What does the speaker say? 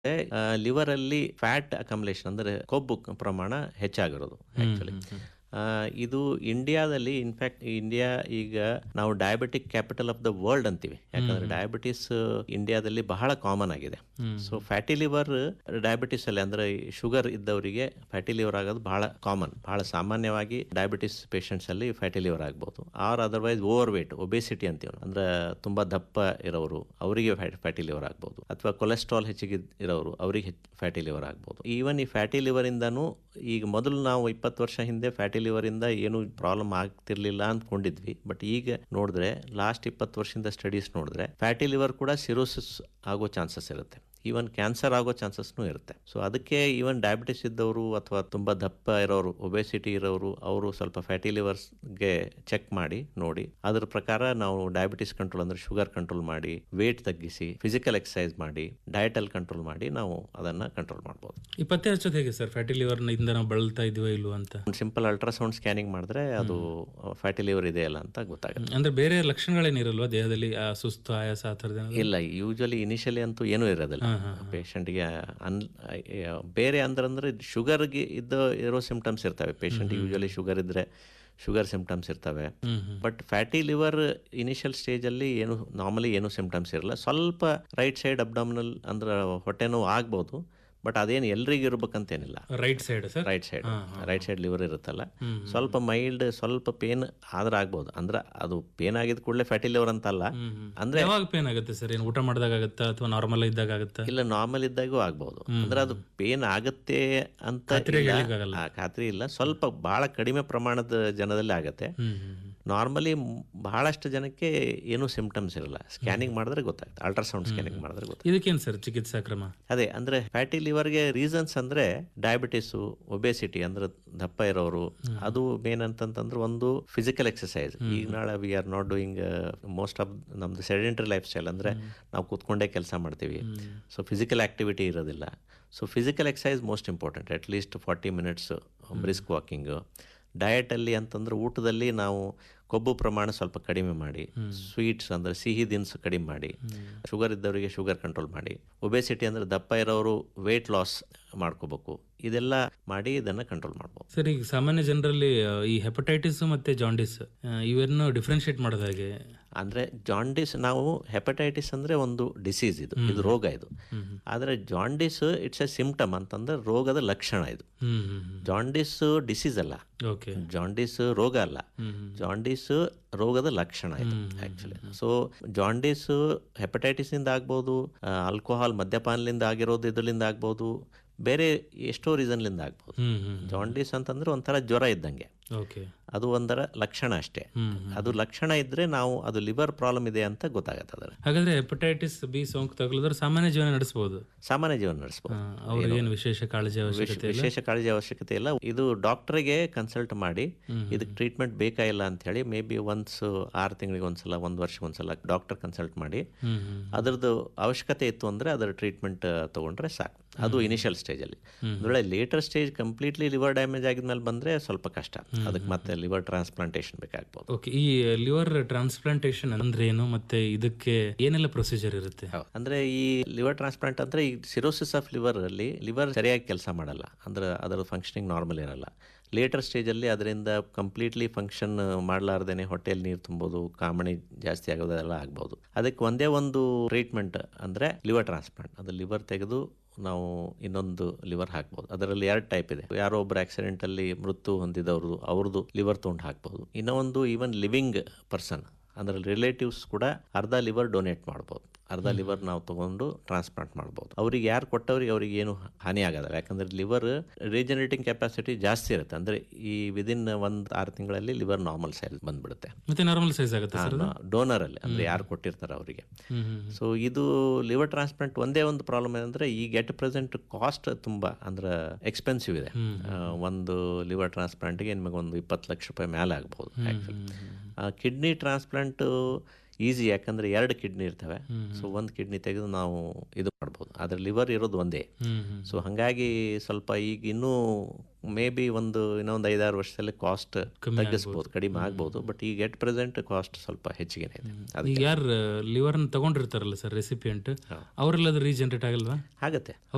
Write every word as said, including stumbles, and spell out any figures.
Liver ಅಲ್ಲಿ fat ಅಕಮಲೇಷನ್ ಅಂದ್ರೆ ಕೊಬ್ಬು ಪ್ರಮಾಣ ಹೆಚ್ಚಾಗಿರೋದು ಆಕ್ಚುಲಿ. ಇದು ಇಂಡಿಯಾದಲ್ಲಿ ಇನ್ಫ್ಯಾಕ್ಟ್ ಇಂಡಿಯಾ ಈಗ ನಾವು diabetic capital of the world ಅಂತೀವಿ. ಯಾಕಂದ್ರೆ ಡಯಾಬಿಟಿಸ್ ಇಂಡಿಯಾದಲ್ಲಿ ಬಹಳ ಕಾಮನ್ ಆಗಿದೆ. ಸೊ ಫ್ಯಾಟಿ ಲಿವರ್ ಡಯಾಬಿಟಿಸ್ ಅಲ್ಲಿ ಅಂದ್ರೆ ಶುಗರ್ ಇದ್ದವರಿಗೆ ಫ್ಯಾಟಿ ಲಿವರ್ ಆಗೋದು ಬಹಳ ಕಾಮನ್, ಬಹಳ ಸಾಮಾನ್ಯವಾಗಿ ಡಯಾಬಿಟಿಸ್ ಪೇಷಂಟ್ಸ್ ಅಲ್ಲಿ ಫ್ಯಾಟಿ ಲಿವರ್ ಆಗ್ಬಹುದು. R otherwise over wait obesity ಅಂತೀವಿ ಅಂದ್ರೆ ತುಂಬಾ ದಪ್ಪ ಇರೋರು ಅವರಿಗೆ ಫ್ಯಾಟಿ ಲಿವರ್ ಆಗ್ಬಹುದು, ಅಥವಾ ಕೊಲೆಸ್ಟ್ರಾಲ್ ಹೆಚ್ಚಿಗೆ ಇರೋರು ಅವರಿಗೆ ಫ್ಯಾಟಿ ಲಿವರ್ ಆಗ್ಬಹುದು. ಈವನ್ ಈ ಫ್ಯಾಟಿ ಲಿವರ್ ಇಂದಾನು ಈಗ ಮೊದಲು ನಾವು ಇಪ್ಪತ್ತು ವರ್ಷ ಹಿಂದೆ ಫ್ಯಾಟಿ ಲಿವರ್ ಇಂದ ಏನು ಪ್ರಾಬ್ಲಮ್ ಆಗ್ತಿರ್ಲಿಲ್ಲ ಅಂದ್ಕೊಂಡಿದ್ವಿ. ಬಟ್ ಈಗ ನೋಡಿದ್ರೆ ಲಾಸ್ಟ್ ಇಪ್ಪತ್ತು ವರ್ಷದಿಂದ ಸ್ಟಡೀಸ್ ನೋಡಿದ್ರೆ ಫ್ಯಾಟಿ ಲಿವರ್ ಕೂಡ ಸಿರೋಸಿಸ್ ಆಗೋ ಚಾನ್ಸಸ್ ಇರುತ್ತೆ, ಈವನ್ ಕ್ಯಾನ್ಸರ್ ಆಗೋ ಚಾನ್ಸಸ್ನೂ ಇರುತ್ತೆ. ಸೊ ಅದಕ್ಕೆ ಈವನ್ ಡಯಾಬಿಟಿಸ್ ಇದ್ದವರು ಅಥವಾ ತುಂಬಾ ದಪ್ಪ ಇರೋರು ಒಬೇಸಿಟಿ ಇರೋರು ಅವರು ಸ್ವಲ್ಪ ಫ್ಯಾಟಿ ಲಿವರ್ಸ್ಗೆ ಚೆಕ್ ಮಾಡಿ ನೋಡಿ ಅದ್ರ ಪ್ರಕಾರ ನಾವು ಡಯಾಬಿಟಿಸ್ ಕಂಟ್ರೋಲ್ ಅಂದ್ರೆ ಶುಗರ್ ಕಂಟ್ರೋಲ್ ಮಾಡಿ, ವೇಟ್ ತಗ್ಗಿಸಿ, ಫಿಸಿಕಲ್ ಎಕ್ಸರ್ಸೈಸ್ ಮಾಡಿ, ಡಯಟ್ ಅಲ್ಲಿ ಕಂಟ್ರೋಲ್ ಮಾಡಿ ನಾವು ಅದನ್ನ ಕಂಟ್ರೋಲ್ ಮಾಡಬಹುದು. ಈ ಪತ್ತೆ ಹಚ್ಚೋದು ಹೇಗೆ ಸರ್? ಫ್ಯಾಟಿ ಲಿವರ್ ಇಂದ ನಾವು ಬಳಲ್ತಾ ಇದೀವ ಇಲ್ವಾ ಅಂತ ಸಿಂಪಲ್ ಅಲ್ಟ್ರಾಸೌಂಡ್ ಸ್ಕ್ಯಾನಿಂಗ್ ಮಾಡಿದ್ರೆ ಅದು ಫ್ಯಾಟಿ ಲಿವರ್ ಇದೆ ಅಲ್ಲ ಅಂತ ಗೊತ್ತಾಗುತ್ತೆ. ಅಂದ್ರೆ ಬೇರೆ ಲಕ್ಷಣಗಳೇನಿರಲ್ವಾ ದೇಹದಲ್ಲಿ? ಸುಸ್ತು, ಆಯಾಸ ಆ ಥರದ? ಇಲ್ಲ, ಯೂಶಲಿ ಇನಿಷಿಯಲಿ ಅಂತೂ ಏನೂ ಇರೋದಿಲ್ಲ ಪೇಷಂಟ್ಗೆ. ಅನ್ ಬೇರೆ ಅಂದ್ರೆ ಶುಗರ್ಗೆ ಇದ್ದ ಇರೋ ಸಿಂಪ್ಟಮ್ಸ್ ಇರ್ತವೆ ಪೇಷಂಟ್. ಯೂಶಲಿ ಶುಗರ್ ಇದ್ರೆ ಶುಗರ್ ಸಿಂಪ್ಟಮ್ಸ್ ಇರ್ತವೆ. But fatty liver initial stage ಅಲ್ಲಿ ಏನು ನಾರ್ಮಲಿ ಏನು ಸಿಂಪ್ಟಮ್ಸ್ ಇರಲ್ಲ. ಸ್ವಲ್ಪ ರೈಟ್ ಸೈಡ್ ಅಬ್ಡಾಮಿನಲ್ ಅಂದ್ರೆ ಹೊಟ್ಟೆ ನೋವು ಆಗ್ಬಹುದು, ಬಟ್ ಅದೇನು ಎಲ್ರಿಗೂ ಇರ್ಬೇಕಂತೇನಿಲ್ಲ. Right side right side right side liver ಇರುತ್ತಲ್ಲ, ಸ್ವಲ್ಪ ಮೈಲ್ಡ್ ಸ್ವಲ್ಪ ಪೇನ್ ಆದ್ರೆ ಆಗ್ಬಹುದು. ಅಂದ್ರೆ ಅದು ಪೇನ್ ಆಗಿದ ಕೂಡಲೇ ಫ್ಯಾಟಿ ಲಿವರ್ ಅಂತ ಅಲ್ಲ. ಅಂದ್ರೆ ಯಾವಾಗ ಪೇನ್ ಆಗುತ್ತೆ ಸರ್? ಏನು ಊಟ ಮಾಡಿದಾಗ ಆಗುತ್ತಾ ಅಥವಾ ನಾರ್ಮಲ್ ಇದ್ದಾಗ ಆಗುತ್ತಾ? ಇಲ್ಲ, ನಾರ್ಮಲ್ ಇದ್ದಾಗೂ ಆಗ್ಬಹುದು. ಅಂದ್ರೆ ಅದು ಪೇನ್ ಆಗುತ್ತೆ ಅಂತ ಖಾತ್ರಿ ಇಲ್ಲ. ಸ್ವಲ್ಪ ಬಹಳ ಕಡಿಮೆ ಪ್ರಮಾಣದ ಜನದಲ್ಲಿ ಆಗತ್ತೆ. ನಾರ್ಮಲಿ ಬಹಳಷ್ಟು ಜನಕ್ಕೆ ಏನು ಸಿಂಪ್ಟಮ್ಸ್ ಇರಲ್ಲ. ಸ್ಕ್ಯಾನಿಂಗ್ ಮಾಡಿದ್ರೆ ಗೊತ್ತಾಗುತ್ತೆ, ಅಲ್ಟ್ರಾಸೌಂಡ್ ಸ್ಕ್ಯಾನಿಂಗ್ ಮಾಡಿದ್ರೆ ಗೊತ್ತಾಗುತ್ತೆ. ಇದಕ್ಕೇನು ಸರ್ ಚಿಕಿತ್ಸಾ ಕ್ರಮ? ಅದೇ ಅಂದ್ರೆ ಫ್ಯಾಟಿ ಲಿವರ್ಗೆ ರೀಸನ್ಸ್ ಅಂದ್ರೆ ಡಯಾಬಿಟಿಸು, ಒಬೇಸಿಟಿ ಅಂದ್ರೆ ದಪ್ಪ ಇರೋರು, ಅದು ಮೇನ್ ಅಂತಂತಂದ್ರೆ ಒಂದು ಫಿಸಿಕಲ್ ಎಕ್ಸರ್ಸೈಸ್. ಈಗ ನಾಳೆ we are not doing most of ನಮ್ದು ಸೆಡೆಂಟರಿ ಲೈಫ್ ಸ್ಟೈಲ್ ಅಂದ್ರೆ ನಾವು ಕೂತ್ಕೊಂಡೇ ಕೆಲಸ ಮಾಡ್ತೀವಿ. ಸೊ ಫಿಸಿಕಲ್ ಆಕ್ಟಿವಿಟಿ ಇರೋದಿಲ್ಲ. So physical exercise most important. At least forty minutes brisk walking. ಡಯಟಲ್ಲಿ ಅಂತಂದ್ರೆ ಊಟದಲ್ಲಿ ನಾವು ಕೊಬ್ಬು ಪ್ರಮಾಣ ಸ್ವಲ್ಪ ಕಡಿಮೆ ಮಾಡಿ, ಸ್ವೀಟ್ಸ್ ಅಂದ್ರೆ ಸಿಹಿ ದಿನಸು ಕಡಿಮೆ ಮಾಡಿ, ಶುಗರ್ ಇದ್ದವರಿಗೆ ಶುಗರ್ ಕಂಟ್ರೋಲ್ ಮಾಡಿ, ಒಬೇಸಿಟಿ ಅಂದ್ರೆ ದಪ್ಪ ಇರೋರು ವೇಟ್ ಲಾಸ್ ಮಾಡ್ಕೋಬೇಕು. ಇದೆಲ್ಲ ಮಾಡಿ ಇದನ್ನ ಕಂಟ್ರೋಲ್ ಮಾಡ್ಬೋದು. ಸರ್, ಈಗ ಸಾಮಾನ್ಯ ಜನರಲ್ಲಿ ಈ ಹೆಪಟೈಟಿಸ್ ಮತ್ತೆ ಜಾಂಡಿಸ್ ಇವನ್ನು ಡಿಫ್ರೆನ್ಶಿಯೇಟ್ ಮಾಡೋದು ಹೇಗೆ? ಅಂದ್ರೆ ಜಾಂಡಿಸ್ ನಾವು ಹೆಪಟೈಟಿಸ್ ಅಂದ್ರೆ ಒಂದು ಡಿಸೀಸ್, ಇದು ಇದು ರೋಗ ಇದು. ಆದ್ರೆ ಜಾಂಡಿಸ್ ಇಟ್ಸ್ ಎ ಸಿಂಪ್ಟಮ್ ಅಂತಂದ್ರೆ ರೋಗದ ಲಕ್ಷಣ ಇದು. ಜಾಂಡಿಸ್ ಡಿಸೀಸ್ ಅಲ್ಲ, ಜಾಂಡಿಸ್ ರೋಗ ಅಲ್ಲ, ಜಾಂಡಿಸ್ ರೋಗದ ಲಕ್ಷಣ ಇದು ಆಕ್ಚುಲಿ. ಸೊ ಜಾಂಡಿಸ್ ಹೆಪಟೈಟಿಸ್ ಇಂದ ಆಗ್ಬಹುದು, ಆಲ್ಕೋಹಾಲ್ ಮದ್ಯಪಾನದಿಂದ ಆಗಿರೋದು ಇದರಿಂದ ಆಗ್ಬಹುದು, ಬೇರೆ ಎಷ್ಟೋ ರೀಸನ್ಲಿಂದ ಆಗ್ಬಹುದು. ಜಾಂಡಿಸ್ ಅಂತಂದ್ರೆ ಒಂಥರ ಜ್ವರ ಇದ್ದಂಗೆ, ಅದು ಒಂದರ ಲಕ್ಷಣ ಅಷ್ಟೇ. ಅದು ಲಕ್ಷಣ ಇದ್ರೆ ನಾವು ಅದು ಲಿವರ್ ಪ್ರಾಬ್ಲಮ್ ಇದೆ ಅಂತ ಗೊತ್ತಾಗತ್ತೆ. ಹಾಗಾದ್ರೆ ಹೆಪಟೈಟಿಸ್ ಬಿ ಸೋಂಕು ತಗುಲಿದ್ರೆ ಸಾಮಾನ್ಯ ಜೀವನ ನಡೆಸಬಹುದು? ಸಾಮಾನ್ಯ ಜೀವನ ನಡೆಸಬಹುದು. ಅವ್ರಿಗೇನು ವಿಶೇಷ ಕಾಳಜಿ ಅವಶ್ಯಕತೆ ವಿಶೇಷ ಕಾಳಜಿ ಅವಶ್ಯಕತೆ ಇಲ್ಲ. ಇದು ಡಾಕ್ಟರ್ಗೆ ಕನ್ಸಲ್ಟ್ ಮಾಡಿ ಇದಕ್ಕೆ ಟ್ರೀಟ್ಮೆಂಟ್ ಬೇಕಾ ಇಲ್ಲ ಅಂತ ಹೇಳಿ ಮೇ ಬಿ ಒನ್ಸ್ ಆರು ತಿಂಗಳಿಗೆ ಒಂದ್ಸಲ, ಒಂದ್ ವರ್ಷ ಒಂದ್ಸಲ ಡಾಕ್ಟರ್ ಕನ್ಸಲ್ಟ್ ಮಾಡಿ ಅದ್ರದ್ದು ಅವಶ್ಯಕತೆ ಇತ್ತು ಅಂದ್ರೆ ಅದರ ಟ್ರೀಟ್ಮೆಂಟ್ ತಗೊಂಡ್ರೆ ಸಾಕು. ಅದು ಇನಿಷಿಯಲ್ ಸ್ಟೇಜ್ ಅಲ್ಲಿ. ಅಂದ್ರೆ later stage completely liver damage ಆಗಿದ್ಮೇಲೆ ಬಂದ್ರೆ ಸ್ವಲ್ಪ ಕಷ್ಟ, ಅದಕ್ಕೆ ಮತ್ತೆ ಲಿವರ್ ಟ್ರಾನ್ಸ್ಪ್ಲಾಂಟೇಶನ್ ಬೇಕಾಗಬಹುದು. ಓಕೆ, ಈ ಲಿವರ್ ಟ್ರಾನ್ಸ್ಪ್ಲಾಂಟೇಶನ್ ಅಂದ್ರೆ ಏನು ಮತ್ತೆ ಇದಕ್ಕೆ ಏನೆಲ್ಲ ಪ್ರೊಸೀಜರ್ ಇರುತ್ತೆ? ಅಂದ್ರೆ ಈ ಲಿವರ್ ಟ್ರಾನ್ಸ್ಪ್ಲಾಂಟ್ ಅಂದ್ರೆ ಈ ಸಿರೋಸಿಸ್ ಆಫ್ ಲಿವರ್ ಅಲ್ಲಿ ಲಿವರ್ ಸರಿಯಾಗಿ ಕೆಲಸ ಮಾಡಲ್ಲ, ಅಂದ್ರೆ ಅದರ ಫಂಕ್ಷನಿಂಗ್ ನಾರ್ಮಲ್ ಇರಲ್ಲ. ಲೇಟರ್ ಸ್ಟೇಜ್ ಅಲ್ಲಿ ಅದರಿಂದ ಕಂಪ್ಲೀಟ್ಲಿ ಫಂಕ್ಷನ್ ಮಾಡಲಾರ್ದೇನೆ ಹೊಟ್ಟೆಯಲ್ಲಿ ನೀರು ತುಂಬೋದು, ಕಾಮಣಿ ಜಾಸ್ತಿ ಆಗೋದೆಲ್ಲ ಆಗ್ಬಹುದು. ಅದಕ್ಕೆ ಒಂದೇ ಒಂದು ಟ್ರೀಟ್ಮೆಂಟ್ ಅಂದ್ರೆ ಲಿವರ್ ಟ್ರಾನ್ಸ್ಪ್ಲಾಂಟ್. ಅದು ಲಿವರ್ ತೆಗೆದು ನಾವು ಇನ್ನೊಂದು ಲಿವರ್ ಹಾಕ್ಬಹುದು. ಅದರಲ್ಲಿ ಎರಡು ಟೈಪ್ ಇದೆ. ಯಾರೋ ಒಬ್ಬರು ಆಕ್ಸಿಡೆಂಟ್ ಅಲ್ಲಿ ಮೃತ್ಯು ಹೊಂದಿದವ್ರದ್ದು ಅವ್ರದ್ದು ಲಿವರ್ ತಗೊಂಡು ಹಾಕ್ಬಹುದು. ಇನ್ನೊಂದು ಈವನ್ ಲಿವಿಂಗ್ ಪರ್ಸನ್ ಅಂದ್ರೆ ರಿಲೇಟಿವ್ಸ್ ಕೂಡ ಅರ್ಧ ಲಿವರ್ ಡೊನೇಟ್ ಮಾಡ್ಬೋದು, ಅರ್ಧ ಲಿವರ್ ನಾವು ತಗೊಂಡು ಟ್ರಾನ್ಸ್ಪ್ಲಾಂಟ್ ಮಾಡ್ಬೋದು. ಅವ್ರಿಗೆ ಯಾರು ಕೊಟ್ಟವ್ರಿಗೆ ಅವ್ರಿಗೆ ಏನು ಹಾನಿ ಆಗೋದಿಲ್ಲ, ಯಾಕಂದ್ರೆ ಲಿವರ್ ರೀಜನರೇಟಿಂಗ್ ಕೆಪಾಸಿಟಿ ಜಾಸ್ತಿ ಇರುತ್ತೆ. ಅಂದ್ರೆ ಈ ವಿದಿನ್ ಒಂದ್ ಆರು ತಿಂಗಳಲ್ಲಿ ಲಿವರ್ ನಾರ್ಮಲ್ ಸೈಜ್ ಬಂದ್ಬಿಡುತ್ತೆ. ಮತ್ತೆ ನಾರ್ಮಲ್ ಸೈಜ್ ಆಗುತ್ತೆ ಡೋನರ್ ಅಲ್ಲಿ, ಅಂದ್ರೆ ಯಾರು ಕೊಟ್ಟಿರ್ತಾರೆ ಅವರಿಗೆ. ಸೊ ಇದು ಲಿವರ್ ಟ್ರಾನ್ಸ್ಪ್ಲಾಂಟ್ ಒಂದೇ ಒಂದು ಪ್ರಾಬ್ಲಮ್ ಏನಂದ್ರೆ ಈಗ ಎಟ್ ಪ್ರೆಸೆಂಟ್ ಕಾಸ್ಟ್ ತುಂಬಾ ಅಂದ್ರೆ ಎಕ್ಸ್ಪೆನ್ಸಿವ್ ಇದೆ. ಒಂದು ಲಿವರ್ ಟ್ರಾನ್ಸ್ಪ್ಲಾಂಟ್ಗೆ ನಿಮಗೆ ಒಂದು ಇಪ್ಪತ್ತು ಲಕ್ಷ ರೂಪಾಯಿ ಮೇಲೆ ಆಗ್ಬಹುದು. ಕಿಡ್ನಿ ಟ್ರಾನ್ಸ್ಪ್ಲಾಂಟ್ ಈಸಿ, ಯಾಕಂದ್ರೆ ಎರಡು ಕಿಡ್ನಿ ಇರ್ತವೆ. ಸೊ ಒಂದು ಕಿಡ್ನಿ ತೆಗೆದು ನಾವು ಇದು ಮಾಡ್ಬೋದು, ಆದ್ರೆ ಲಿವರ್ ಇರೋದು ಒಂದೇ. ಸೊ ಹಂಗಾಗಿ ಸ್ವಲ್ಪ ಈಗ ಇನ್ನೂ ಮೇ ಬಿ ಒಂದು ಇನ್ನೊಂದು ಐದಾರು ವರ್ಷದಲ್ಲಿ ಕಾಸ್ಟ್ ತಗ್ಗಿಸಬಹುದು, ಕಡಿಮೆ ಆಗ್ಬಹುದು. ಬಟ್ ಈಗ ಎಟ್ ಪ್ರೆಸೆಂಟ್ ಕಾಸ್ಟ್ ಸ್ವಲ್ಪ ಹೆಚ್ಚಿಗೆ ಇದೆ. ಯಾರು ಲಿವರ್ ತಗೊಂಡಿರ್ತಾರಲ್ಲ ಸರ್ ರೆಸಿಪಿಯಂಟ್, ಅವರೆಲ್ಲ ರೀಜನರೇಟ್ ಆಗಲ್ವಾ? ಆಗತ್ತೆ.